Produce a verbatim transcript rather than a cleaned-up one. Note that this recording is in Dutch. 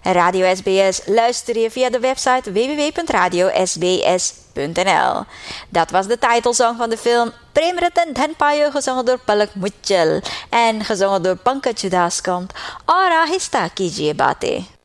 Radio S B S luister je via de website w w w punt radio s b s punt n l. Dat was de titelsong van de film Prem Ratan Dhan Payo, gezongen door Palak Muchal en gezongen door Pankaj Udhas komt Aur Ahista Kijiye Baatein.